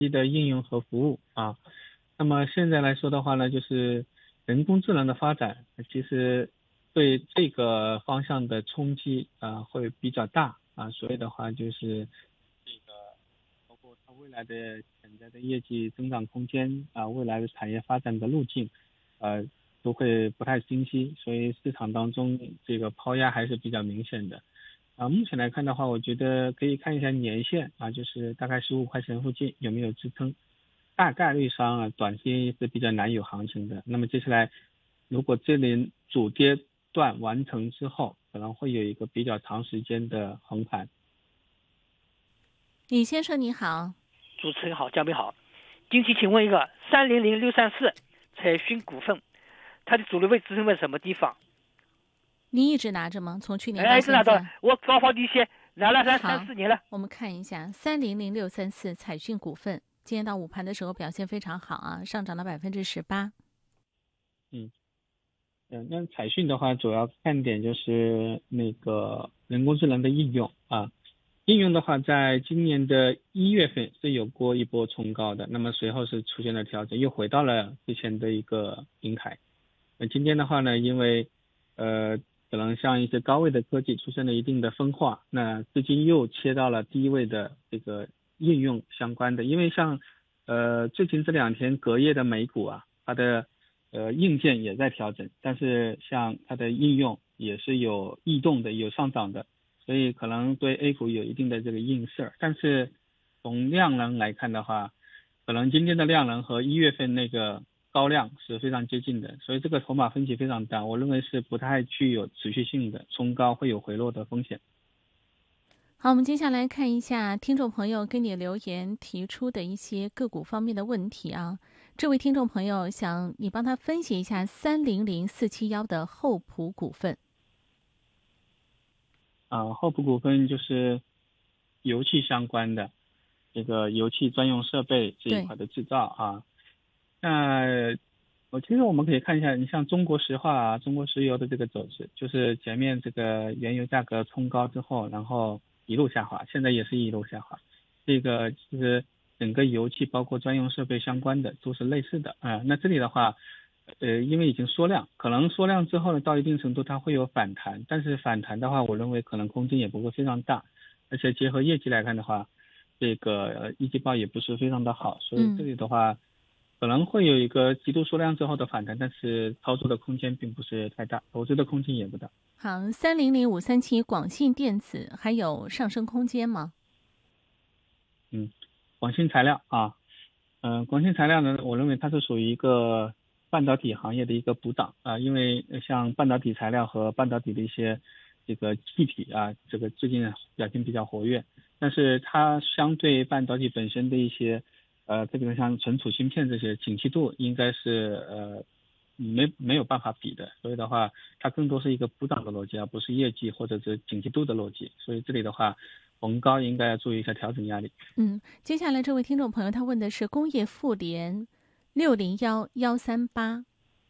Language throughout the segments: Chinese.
的应用和服务啊。那么现在来说的话呢，就是人工智能的发展，其实对这个方向的冲击会比较大啊，所以的话就是这个包括它未来的潜在的业绩增长空间啊，未来的产业发展的路径，都会不太清晰，所以市场当中这个抛压还是比较明显的。目前来看的话，我觉得可以看一下年线啊，就是大概15块钱附近有没有支撑。大概率上短期是比较难有行情的。那么接下来，如果这里主跌段完成之后，可能会有一个比较长时间的横盘。 李先生你好。 主持人好，嘉宾好。近期请问一个300634彩讯股份，它的主力位支撑在什么地方？ 你一直拿着吗？从去年到现在？ 一直拿着，我高抛低吸，拿了3-4年了。 我们看一下300634彩讯股份。今天到午盘的时候表现非常好啊，上涨了18%。 那彩讯的话，主要看点就是那个人工智能的应用啊。应用的话，在今年的1月份是有过一波冲高的，那么随后是出现了调整，又回到了之前的一个平台。那今天的话呢，因为可能像一些高位的科技出现了一定的分化，那资金又切到了低位的这个应用相关的，因为像最近这2天隔夜的美股啊，它的硬件也在调整，但是像它的应用也是有异动的，有上涨的，所以可能对 A 股有一定的这个映射。但是从量能来看的话，可能今天的量能和1月份那个高量是非常接近的，所以这个筹码分歧非常大，我认为是不太具有持续性的，冲高会有回落的风险。 好，我们接下来看一下听众朋友给你留言提出的一些个股方面的问题啊。这位听众朋友想你帮他分析一下300471的厚普股份。 厚普股份就是油气相关的，这个油气专用设备这一块的制造啊。那其实我们可以看一下，你像中国石化啊、中国石油的这个走势，就是前面这个原油价格冲高之后，然后一路下滑，现在也是一路下滑。这个其实整个油气包括专用设备相关的都是类似的啊。那这里的话，因为已经缩量，可能缩量之后呢，到一定程度它会有反弹，但是反弹的话，我认为可能空间也不会非常大，而且结合业绩来看的话，这个一季报也不是非常的好，所以这里的话，可能会有一个极度缩量之后的反弹，但是操作的空间并不是太大，投资的空间也不大。 好，300537广信电子还有上升空间吗？ 广信材料啊，广信材料呢，我认为它是属于一个半导体行业的一个补涨啊，因为像半导体材料和半导体的一些这个气体啊，这个最近表现比较活跃，但是它相对半导体本身的一些特别是像存储芯片这些景气度应该是没有办法比的，所以的话它更多是一个补涨的逻辑，而不是业绩或者是景气度的逻辑，所以这里的话逢高应该要注意一下调整压力。 接下来这位听众朋友他问的是工业富联601138。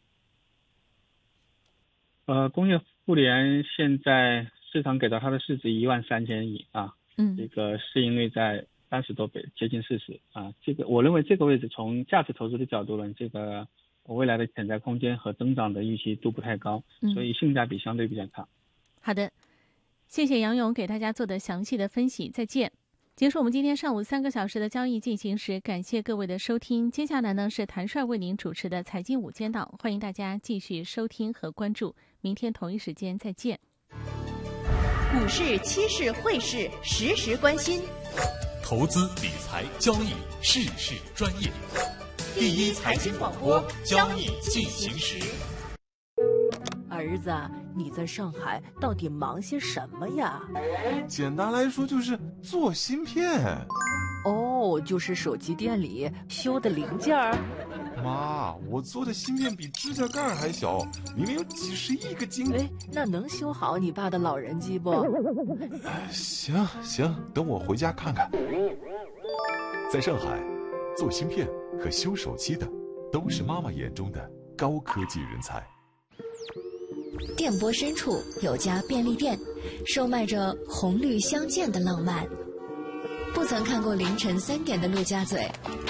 工业富联现在市场给到它的市值13000亿啊，这个市盈率在30多倍，接近40啊。这个我认为这个位置从价值投资的角度呢，这个未来的潜在空间和增长的预期都不太高，所以性价比相对比较差。 好的，谢谢杨勇给大家做的详细的分析，再见。结束我们今天上午3个小时的交易进行时，感谢各位的收听。接下来呢是谭帅为您主持的财经午间道，欢迎大家继续收听和关注，明天同一时间再见。 股市、期市、汇市，时时关心。 投资理财交易，事事专业。第一财经广播，交易进行时。 儿子，你在上海到底忙些什么呀？ 简单来说就是做芯片。 哦，就是手机店里修的零件儿。 妈，我做的芯片比指甲盖还小，明明有几十亿个晶。 那能修好你爸的老人机不？ 行，等我回家看看。 在上海，做芯片和修手机的都是妈妈眼中的高科技人才。 电波深处有家便利店，售卖着红绿相间的浪漫。 不曾看过凌晨3点的陆家嘴。